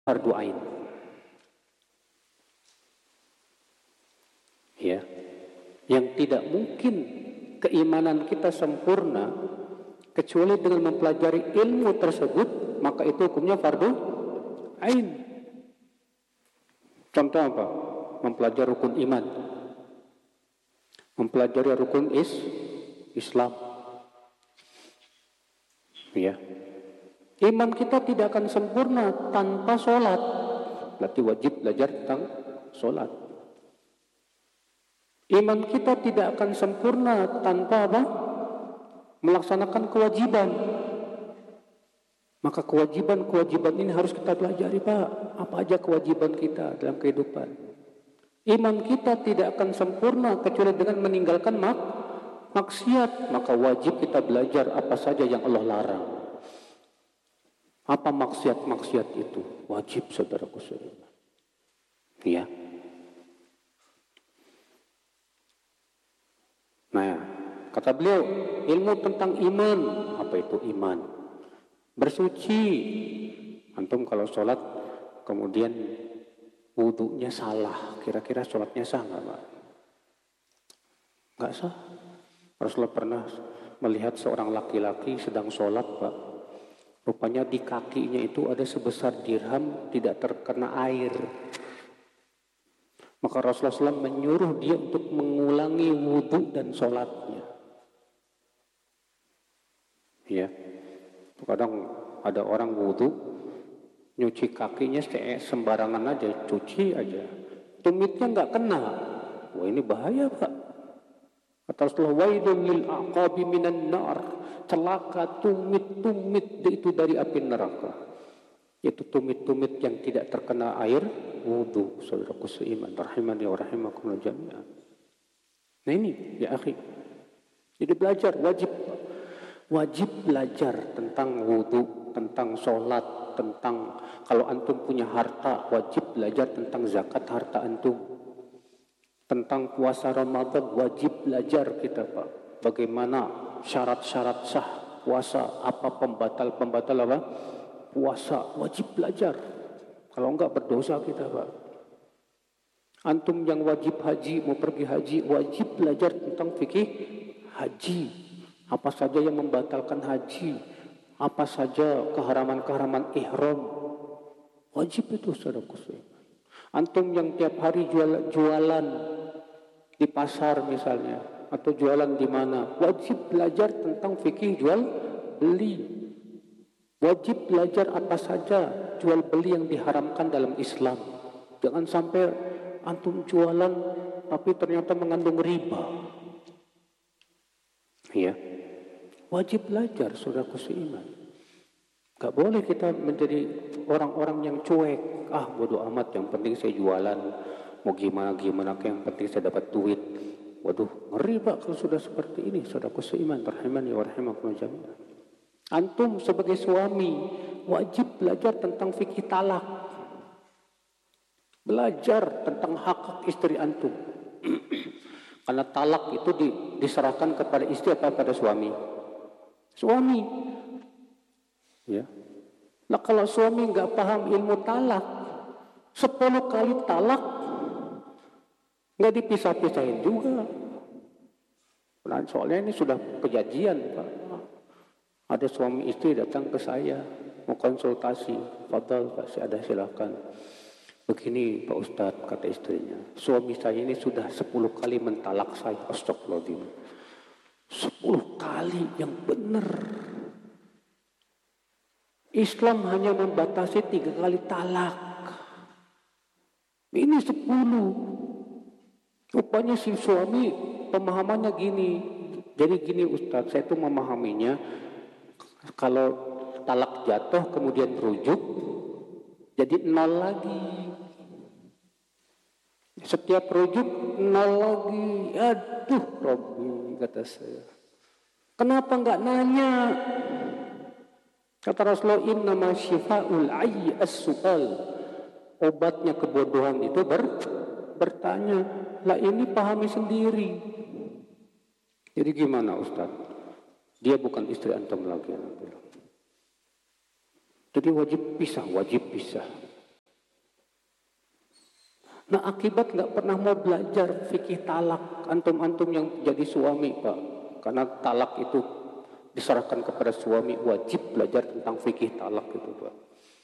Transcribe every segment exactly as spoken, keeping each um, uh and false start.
fardu ain. Ya, yang tidak mungkin keimanan kita sempurna kecuali dengan mempelajari ilmu tersebut, maka itu hukumnya fardu ain. Contoh apa? Mempelajari rukun iman, mempelajari rukun is Islam. Ya, iman kita tidak akan sempurna tanpa sholat. Berarti wajib belajar tentang sholat. Iman kita tidak akan sempurna tanpa apa? Melaksanakan kewajiban. Maka kewajiban-kewajiban ini harus kita pelajari, Pak. Apa aja kewajiban kita dalam kehidupan. Iman kita tidak akan sempurna kecuali dengan meninggalkan mak maksiat. Maka wajib kita belajar apa saja yang Allah larang. Apa maksiat-maksiat itu? Wajib, saudaraku saudara. Ya. Nah, kata beliau, ilmu tentang iman. Apa itu iman? Bersuci. Antum kalau sholat kemudian wudunya salah, kira-kira sholatnya sah nggak, Pak? Nggak sah. Rasulullah pernah melihat seorang laki-laki sedang sholat, Pak. Rupanya di kakinya itu ada sebesar dirham tidak terkena air. Maka Rasulullah shallallahu alaihi wasallam menyuruh dia untuk mengulangi wudhu dan sholatnya. Ya, kadang ada orang wudhu, nyuci kakinya sembarangan aja, cuci aja, tumitnya nggak kena. Wah, ini bahaya, Pak. Kata Rasulullah, wailun lil aqabi minan nar, celaka tumit-tumit itu dari api neraka. Yaitu tumit-tumit yang tidak terkena air wudu. Saudaraku seiman, rahimani wa rahimakumullah jami'an. Nah ini ya akhi, jadi belajar wajib wajib belajar tentang wudu, tentang sholat, tentang kalau antum punya harta wajib belajar tentang zakat harta antum, tentang puasa Ramadan wajib belajar kita, Pak, bagaimana syarat-syarat sah puasa, apa pembatal-pembatal apa puasa, wajib belajar. Kalau enggak berdosa kita, Pak. Antum yang wajib haji, mau pergi haji, wajib belajar tentang fikih haji. Apa saja yang membatalkan haji, apa saja keharaman-keharaman ihram. Wajib itu, saudaraku. Antum yang tiap hari jual, jualan di pasar misalnya, atau jualan di mana, wajib belajar tentang fikih jual beli. Wajib belajar apa saja jual beli yang diharamkan dalam Islam. Jangan sampai antum jualan tapi ternyata mengandung riba. Ya, wajib belajar, saudaraku seiman. Gak boleh kita menjadi orang-orang yang cuek. Ah, bodoh amat, yang penting saya jualan. Mau gimana-gimana, yang penting saya dapat duit. Waduh, ngeri, Pak, kalau sudah seperti ini, saudaraku seiman, rahimani wa rahimakumullah jami'an. Antum sebagai suami wajib belajar tentang fikih talak. Belajar tentang hak istri antum. Karena talak itu di, diserahkan kepada istri apa pada suami? Suami. Ya. Nah, kalau suami nggak paham ilmu talak, sepuluh kali talak nggak dipisah-pisahin juga. Nah, soalnya ini sudah kejadian, Pak. Ada suami istri datang ke saya mau konsultasi, fadal Pak, saya ada silakan. Begini Pak Ustadz, kata istrinya, suami saya ini sudah sepuluh kali mentalak saya. Astagfirullahaladzim. Sepuluh kali, yang benar. Islam hanya membatasi tiga kali talak. Ini sepuluh. Rupanya si suami pemahamannya gini. Jadi gini Ustadz, saya tuh memahaminya, kalau talak jatuh kemudian rujuk, jadi nol lagi. Setiap rujuk nol lagi. Aduh, Robbi, kata saya. Kenapa enggak nanya? Kata Rasulullah, innama syifa'ul ayyi as-su'al. Obatnya kebodohan itu ber, bertanya. Lah ini pahami sendiri. Jadi gimana Ustaz? Dia bukan istri antum lagi. Jadi wajib pisah, wajib pisah. Nah akibat nggak pernah mau belajar fikih talak, antum-antum yang jadi suami Pak, karena talak itu diserahkan kepada suami, wajib belajar tentang fikih talak itu Pak.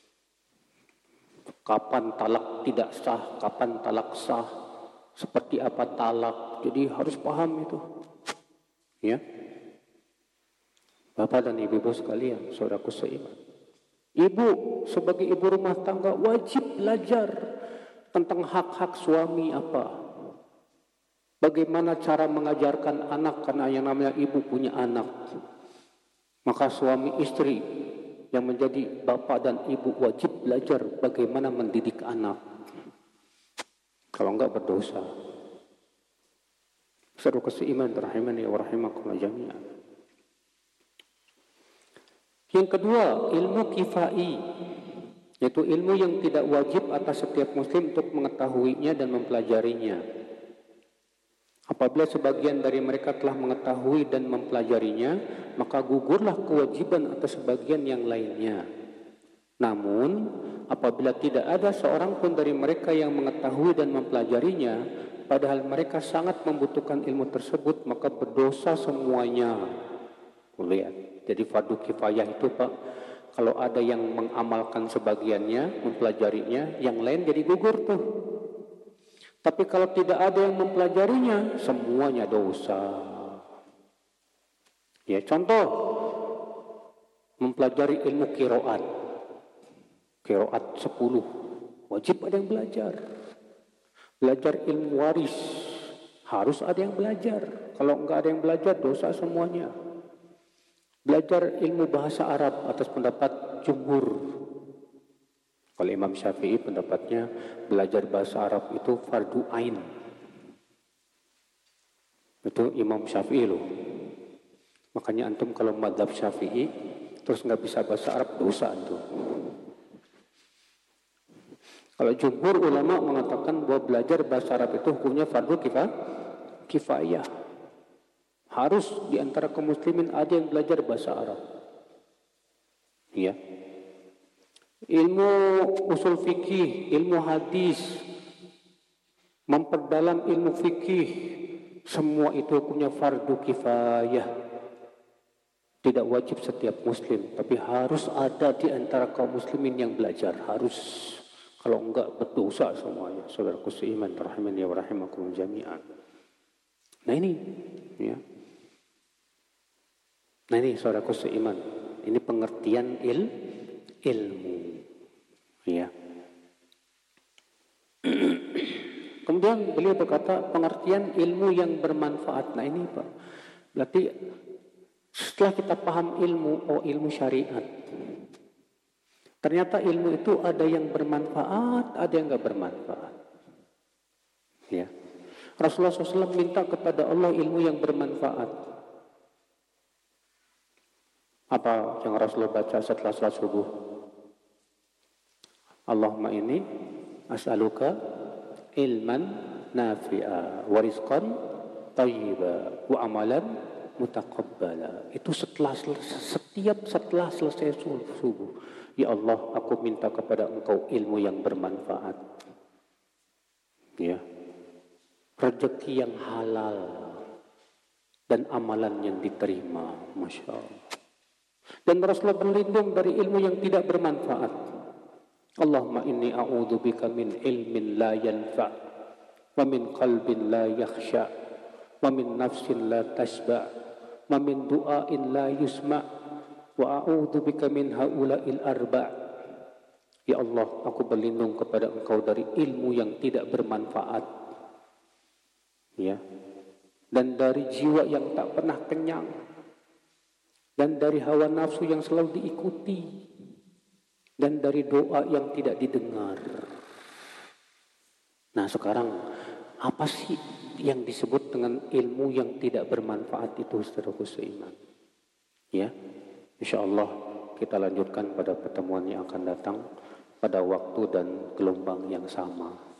Kapan talak tidak sah, kapan talak sah, seperti apa talak, jadi harus paham itu. Ya, Bapak dan Ibu sekalian, saudaraku seiman. Ibu sebagai ibu rumah tangga wajib belajar tentang hak-hak suami apa. Bagaimana cara mengajarkan anak, karena yang namanya ibu punya anak. Maka suami istri yang menjadi bapak dan ibu wajib belajar bagaimana mendidik anak. Kalau enggak berdosa. Saudara seiman rahimani wa rahimakumullah jami'an. Yang kedua, ilmu kifai, yaitu ilmu yang tidak wajib atas setiap muslim untuk mengetahuinya dan mempelajarinya. Apabila sebagian dari mereka telah mengetahui dan mempelajarinya, maka gugurlah kewajiban atas sebagian yang lainnya. Namun, apabila tidak ada seorang pun dari mereka yang mengetahui dan mempelajarinya, padahal mereka sangat membutuhkan ilmu tersebut, maka berdosa semuanya. Lihat, jadi fardu kifayah itu Pak, kalau ada yang mengamalkan sebagiannya, mempelajarinya, yang lain jadi gugur tuh. Tapi kalau tidak ada yang mempelajarinya, semuanya dosa. Ya, contoh, mempelajari ilmu qiraat. Qiraat sepuluh, wajib ada yang belajar. Belajar ilmu waris, harus ada yang belajar. Kalau enggak ada yang belajar, dosa semuanya. Belajar ilmu bahasa Arab atas pendapat jumhur. Kalau Imam Syafi'i pendapatnya belajar bahasa Arab itu fardu ain. Itu Imam Syafi'i loh. Makanya antum kalau mazhab Syafi'i terus nggak bisa bahasa Arab, dosa antum. Kalau jumhur ulama mengatakan bahwa belajar bahasa Arab itu hukumnya fardu kifayah. Harus di antara kaum muslimin ada yang belajar bahasa Arab. Ya. Ilmu usul fikih, ilmu hadis, memperdalam ilmu fikih, semua itu hukumnya fardu kifayah. Tidak wajib setiap muslim, tapi harus ada di antara kaum muslimin yang belajar, harus. Kalau enggak berdosa semuanya. Saudaraku seiman rahimani wa rahimakum jami'an. Nah ini, ya. Nah ini saudaraku seiman, ini pengertian il ilmu. Ya. Kemudian beliau berkata pengertian ilmu yang bermanfaat. Nah ini Pak, berarti setelah kita paham ilmu, oh ilmu syariat, ternyata ilmu itu ada yang bermanfaat, ada yang enggak bermanfaat. Ya. Rasulullah shallallahu alaihi wasallam minta kepada Allah ilmu yang bermanfaat. Apa yang Rasulullah baca setelah salat subuh? Allahumma inni as'aluka ilman nafi'a wa rizqan thayyiba wa amalan mutaqabbala. Itu setelah setiap setelah selesai subuh. Ya Allah, aku minta kepada Engkau ilmu yang bermanfaat. Ya. Rezeki yang halal dan amalan yang diterima. Masya Allah. Dan Rasulullah berlindung dari ilmu yang tidak bermanfaat. Allahumma inni a'udzubika min ilmin la yanfa' wa min qalbin la yakhsha' wa min nafsin la tashba' wa min du'ain la yusma' wa a'udzubika min haula'il arba'. Ya Allah, aku berlindung kepada Engkau dari ilmu yang tidak bermanfaat. Ya. Dan dari jiwa yang tak pernah kenyang. Dan dari hawa nafsu yang selalu diikuti. Dan dari doa yang tidak didengar. Nah sekarang, apa sih yang disebut dengan ilmu yang tidak bermanfaat itu, saudaraku seiman? Ya, insyaallah kita lanjutkan pada pertemuan yang akan datang pada waktu dan gelombang yang sama.